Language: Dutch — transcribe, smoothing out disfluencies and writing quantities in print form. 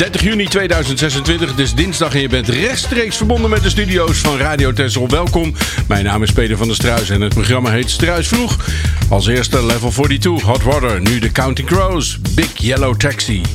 30 juni 2026, het is dinsdag en je bent rechtstreeks verbonden met de studio's van Radio Texel. Welkom, mijn naam is Peter van der Struis en het programma heet Struis Vroeg. Als eerste Level 42, Hot Water, nu de Counting Crows, Big Yellow Taxi.